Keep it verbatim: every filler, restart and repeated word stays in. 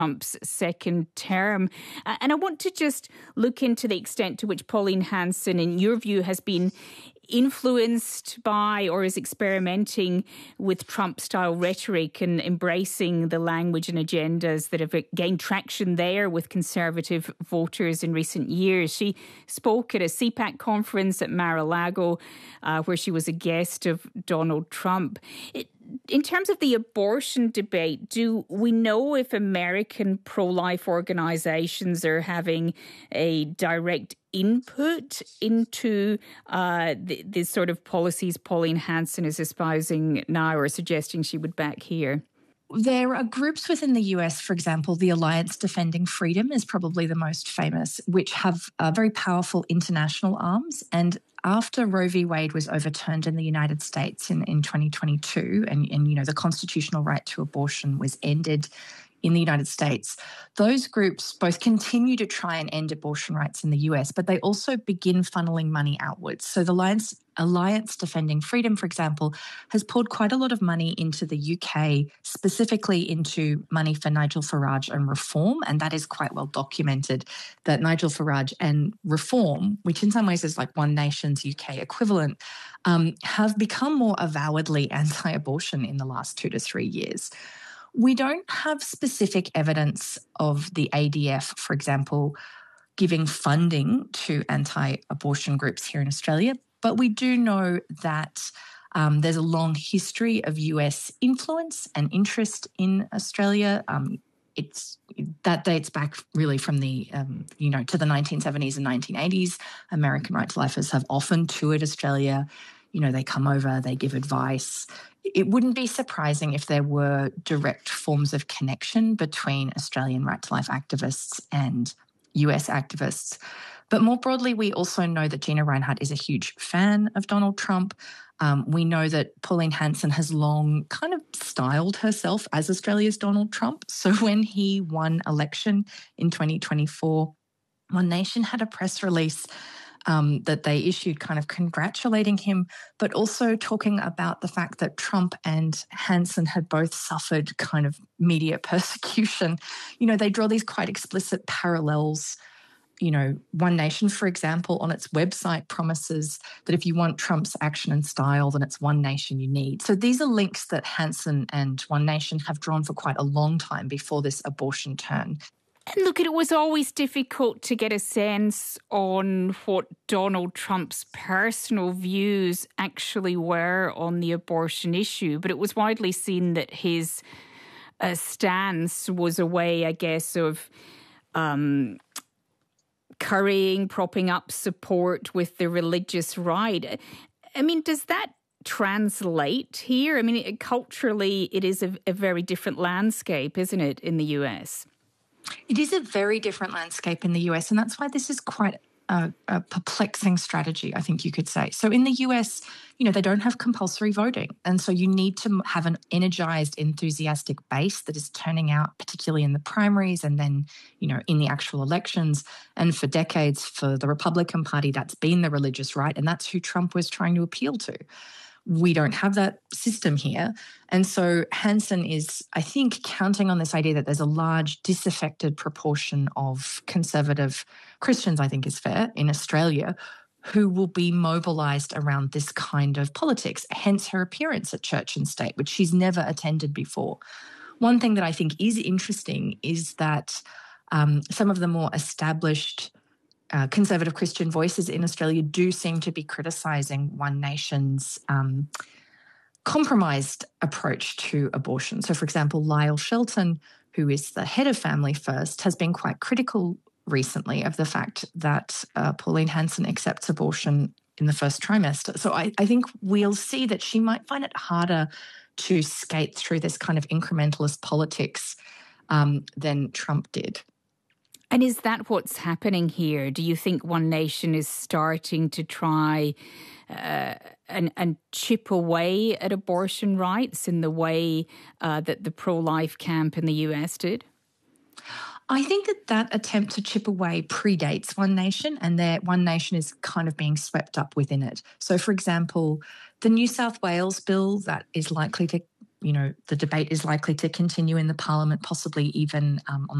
Trump's second term. Uh, and I want to just look into the extent to which Pauline Hanson, in your view, has been influenced by or is experimenting with Trump-style rhetoric and embracing the language and agendas that have gained traction there with conservative voters in recent years. She spoke at a C PAC conference at Mar-a-Lago, uh, where she was a guest of Donald Trump. It, In terms of the abortion debate, do we know if American pro-life organizations are having a direct input into uh, the, the sort of policies Pauline Hanson is espousing now or suggesting she would back here? There are groups within the U S, for example, the Alliance Defending Freedom is probably the most famous, which have uh, very powerful international arms. And after Roe v. Wade was overturned in the United States in, in twenty twenty-two, and, and, you know, the constitutional right to abortion was ended in the United States, those groups both continue to try and end abortion rights in the U S, but they also begin funneling money outwards. So the Alliance, Alliance Defending Freedom, for example, has poured quite a lot of money into the U K, specifically into money for Nigel Farage and Reform, and that is quite well documented, that Nigel Farage and Reform, which in some ways is like One Nation's U K equivalent, um, have become more avowedly anti-abortion in the last two to three years. We don't have specific evidence of the A D F, for example, giving funding to anti-abortion groups here in Australia, but we do know that um, there's a long history of U S influence and interest in Australia. Um, it's that dates back really from the, um, you know, to the nineteen seventies and nineteen eighties. American Right to Lifers have often toured Australia. You know, they come over, they give advice. It wouldn't be surprising if there were direct forms of connection between Australian Right to Life activists and U S activists. But more broadly, we also know that Gina Rinehart is a huge fan of Donald Trump. Um, we know that Pauline Hanson has long kind of styled herself as Australia's Donald Trump. So when he won election in twenty twenty-four, One Nation had a press release Um, that they issued kind of congratulating him, but also talking about the fact that Trump and Hanson had both suffered kind of media persecution. You know, they draw these quite explicit parallels. You know, One Nation, for example, on its website promises that if you want Trump's action and style, then it's One Nation you need. So these are links that Hanson and One Nation have drawn for quite a long time before this abortion turn. And look, it was always difficult to get a sense on what Donald Trump's personal views actually were on the abortion issue, but it was widely seen that his uh, stance was a way, I guess, of um, currying, propping up support with the religious right. I mean, does that translate here? I mean, it, culturally, it is a, a very different landscape, isn't it, in the U S? It is a very different landscape in the U S, and that's why this is quite a, a perplexing strategy, I think you could say. So in the U S, you know, they don't have compulsory voting, and so you need to have an energized, enthusiastic base that is turning out, particularly in the primaries and then, you know, in the actual elections. And for decades, for the Republican Party, that's been the religious right, and that's who Trump was trying to appeal to. We don't have that system here. And so Hanson is, I think, counting on this idea that there's a large disaffected proportion of conservative Christians, I think is fair, in Australia, who will be mobilised around this kind of politics, hence her appearance at Church and State, which she's never attended before. One thing that I think is interesting is that um, some of the more established Uh, conservative Christian voices in Australia do seem to be criticising One Nation's um, compromised approach to abortion. So, for example, Lyle Shelton, who is the head of Family First, has been quite critical recently of the fact that uh, Pauline Hanson accepts abortion in the first trimester. So I, I think we'll see that she might find it harder to skate through this kind of incrementalist politics um, than Trump did. And is that what's happening here? Do you think One Nation is starting to try uh, and, and chip away at abortion rights in the way uh, that the pro-life camp in the U S did? I think that that attempt to chip away predates One Nation, and that One Nation is kind of being swept up within it. So, for example, the New South Wales bill that is likely to you know, the debate is likely to continue in the parliament, possibly even um, on